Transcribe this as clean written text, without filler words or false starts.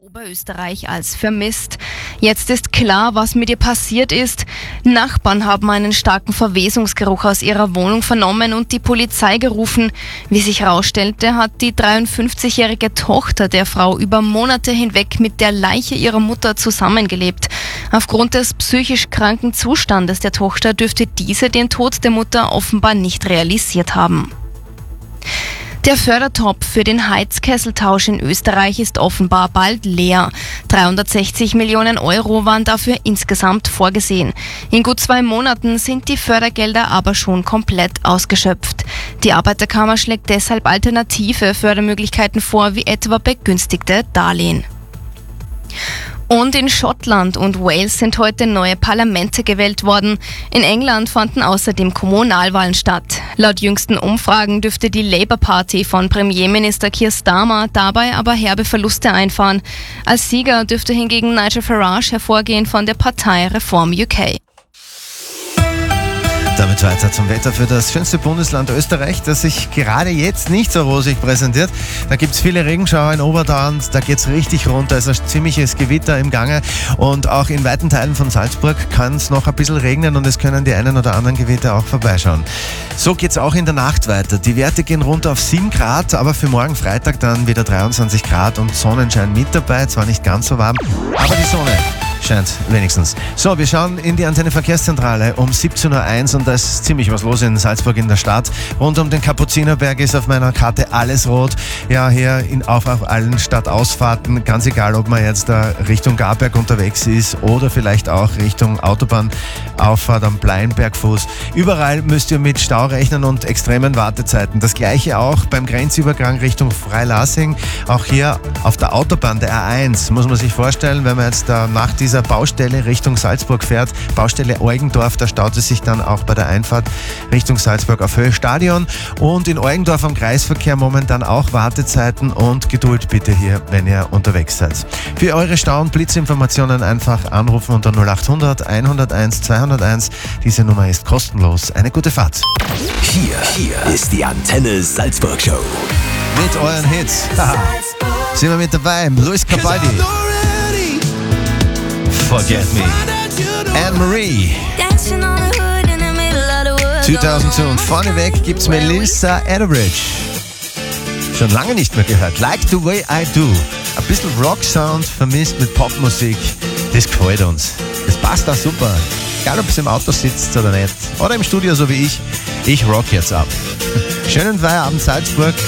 Oberösterreich als vermisst. Jetzt ist klar, was mit ihr passiert ist. Nachbarn haben einen starken Verwesungsgeruch aus ihrer Wohnung vernommen und die Polizei gerufen. Wie sich herausstellte, hat die 53-jährige Tochter der Frau über Monate hinweg mit der Leiche ihrer Mutter zusammengelebt. Aufgrund des psychisch kranken Zustandes der Tochter dürfte diese den Tod der Mutter offenbar nicht realisiert haben. Der Fördertopf für den Heizkesseltausch in Österreich ist offenbar bald leer. 360 Millionen Euro waren dafür insgesamt vorgesehen. In gut 2 Monaten sind die Fördergelder aber schon komplett ausgeschöpft. Die Arbeiterkammer schlägt deshalb alternative Fördermöglichkeiten vor, wie etwa begünstigte Darlehen. Und in Schottland und Wales sind heute neue Parlamente gewählt worden. In England fanden außerdem Kommunalwahlen statt. Laut jüngsten Umfragen dürfte die Labour Party von Premierminister Keir Starmer dabei aber herbe Verluste einfahren. Als Sieger dürfte hingegen Nigel Farage hervorgehen von der Partei Reform UK. Damit weiter zum Wetter für das schönste Bundesland Österreich, das sich gerade jetzt nicht so rosig präsentiert. Da gibt es viele Regenschauer in Oberdauern, da geht es richtig runter, es ist ein ziemliches Gewitter im Gange und auch in weiten Teilen von Salzburg kann es noch ein bisschen regnen und es können die einen oder anderen Gewitter auch vorbeischauen. So geht es auch in der Nacht weiter. Die Werte gehen runter auf 7 Grad, aber für morgen Freitag dann wieder 23 Grad und Sonnenschein mit dabei, zwar nicht ganz so warm, aber die Sonne scheint wenigstens. So, wir schauen in die Antenne Verkehrszentrale um 17.01 Uhr und da ist ziemlich was los in Salzburg in der Stadt. Rund um den Kapuzinerberg ist auf meiner Karte alles rot. Ja, hier auf allen Stadtausfahrten, ganz egal, ob man jetzt da Richtung Garberg unterwegs ist oder vielleicht auch Richtung Autobahnauffahrt am Bleinbergfuß. Überall müsst ihr mit Stau rechnen und extremen Wartezeiten. Das gleiche auch beim Grenzübergang Richtung Freilassing. Auch hier auf der Autobahn, der A1, muss man sich vorstellen, wenn man jetzt da nach dieser Baustelle Richtung Salzburg fährt, Baustelle Eugendorf, da staut es sich dann auch bei der Einfahrt Richtung Salzburg auf Höhe Stadion und in Eugendorf am Kreisverkehr momentan auch Wartezeiten und Geduld bitte hier, wenn ihr unterwegs seid. Für eure Stau- und Blitzinformationen einfach anrufen unter 0800 101 201. Diese Nummer ist kostenlos. Eine gute Fahrt. Hier ist die Antenne Salzburg Show. Mit euren Hits. Sind wir mit dabei? Luis Capaldi. Forget Me. Anne-Marie. 2002 und vorneweg gibt's Melissa Etheridge. Schon lange nicht mehr gehört. Like the Way I Do. Ein bisschen Rock-Sound vermisst mit Popmusik. Das gefällt uns. Das passt auch super. Egal, ob es im Auto sitzt oder nicht. Oder im Studio, so wie ich. Ich rock jetzt ab. Schönen Feierabend Salzburg.